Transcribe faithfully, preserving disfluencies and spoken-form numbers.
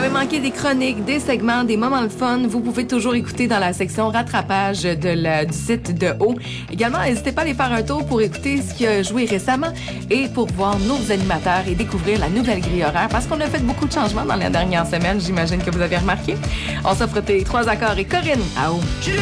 avez manqué des chroniques, des segments, des moments de fun, vous pouvez toujours écouter dans la section rattrapage de la, du site de O. Également, n'hésitez pas à aller faire un tour pour écouter ce qui a joué récemment et pour voir nos animateurs et découvrir la nouvelle grille horaire parce qu'on a fait beaucoup de changements dans la dernière semaine, j'imagine que vous avez remarqué. On s'offre tes trois accords et Corinne à O.